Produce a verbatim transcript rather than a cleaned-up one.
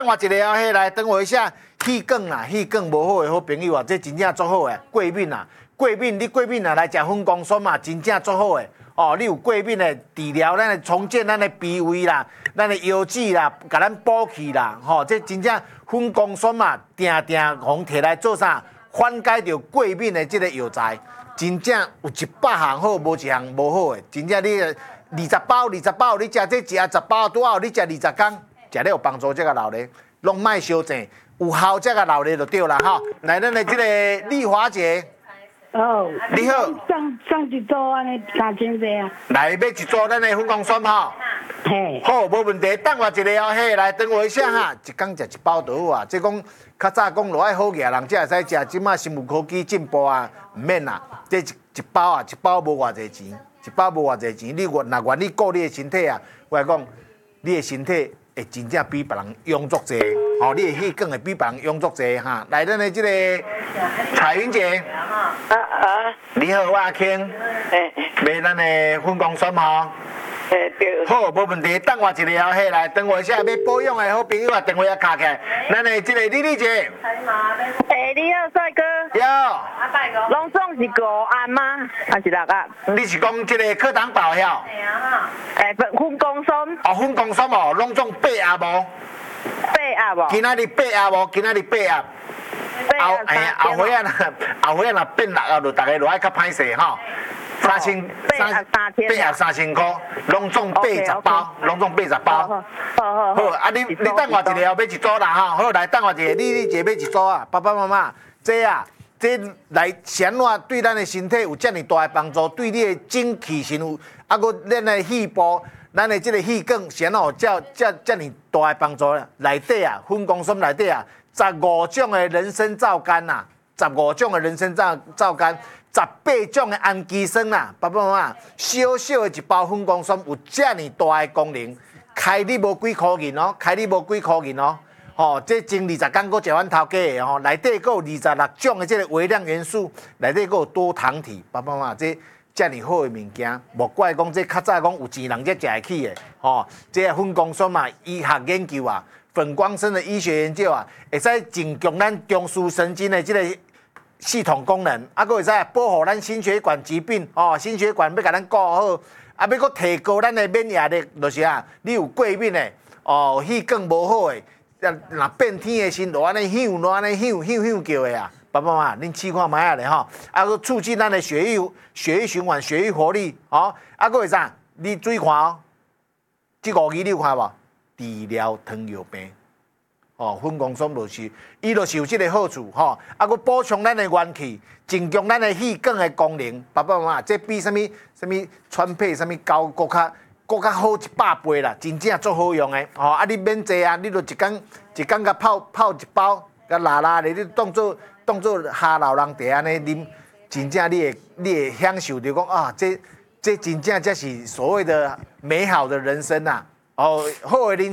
我一个啊，迄来等我一下，气管啊，气管无好的好朋友啊，这真正足好诶。过敏啊，过敏，你过敏啊来食粉光酸嘛，真正足好诶。哦，你有过敏的治疗，咱来重建咱的脾胃啦，咱的腰子啦，甲咱补气啦，吼、哦，这真正粉光酸嘛，定定互摕来做啥？缓解着过敏的这个药材，真正有一百项好，无一项无好的。真正你二十包，二十包，你食这食十包拄好，你食二十工。食了有帮助，这个老咧，拢卖烧正，有效这个老咧就对啦哈。来，咱的这个丽华姐， 哦， 你好， 上上一组安尼三千多啊。 来要一组咱的粉光酸哈。 嘿， 好，无问题。等我一个哦，嘿，来等我一下哈，一工食一包就好啊。即讲较早讲落爱好嘢，人才会使食。即马生物科技进步啊，唔免啦。这一一包啊，一包无偌济钱，一包无偌济钱。你若若愿你顾你的身体啊，我来讲，你的身体。会真正比别人臃足济，吼、哦！你的气管会比别人臃足济哈。来，咱的这个彩云姐， 啊啊， 你好，我阿卿， 诶卖咱的粉光酸吼。 诶对。 好，无问题。等我一个后，嘿来，等我一下要保养的好朋友啊，电话也卡起来。咱的这个丽丽姐， 诶，你好，帅哥。 有。 拢总是五安吗？还是六啊？ 你是讲这个课堂报晓？ 诶，粉光酸。 哦，粉光酸哦，拢总八啊无。 八啊无。 今仔日八啊无，今仔日八啊。后哎，后尾啊，后尾啊，变六啊，就大家就爱较歹势吼。三千三八啊三千块，拢总八十包，拢总八十包。 好好好，啊你你等我一个哦，要一组啦哈。好，来等我一个，你你一个要一组啊，爸爸妈妈，这啊，这来是安怎对咱的身体有遮尔大的帮助？对你的精气神有，啊个咱的肺部，咱的这个气管是安怎有遮遮遮尔大的帮助咧？内底啊，粉光酸内底啊，十五种的人参皂苷呐，十五种的人参皂皂苷。十八种的氨基酸啦，爸爸妈妈，小小的一包粉光酸有遮尔大的功能，开你无几箍银哦，开你无几箍银哦，吼、哦，这前二十工搁食阮头家的吼，内底搁有二十六种的这个微量元素，内底搁有多糖体，爸爸妈妈，这遮尔好的物件，莫怪讲这较早讲有钱人才食会起的，吼、哦，这粉光酸嘛，医学研究啊，粉光酸的医学研究啊，会使增强咱中枢神经的这个。系统功能，啊，佫会使保护咱心血管疾病，哦，心血管要甲咱顾好，啊，要佫提高咱的免疫力，就是啊，你有过敏的，哦，气管无好的，若变天的时阵，安尼响，安尼响响响叫的啊，爸爸妈妈，恁试看卖下咧吼，啊，佫促进咱的血液血液循环、血液活力，哦，啊，佫会啥？你注意看哦，这五字你有看无？治疗糖尿病。哦，粉光酸就是，伊就是有这个好处吼，啊，佮补充咱的元气，增强咱的气管的功能。爸爸妈妈，这比什么什么川配什么膏搁较搁较好一百倍啦，真正足好用的。吼、哦，啊，你免济啊，你就一工一工甲泡泡一包，甲拉拉的，你当做当做下老人茶安尼啉，真正你会你会享受着讲啊，这这真正才是所谓的美好的人生呐、啊。哦，好的人。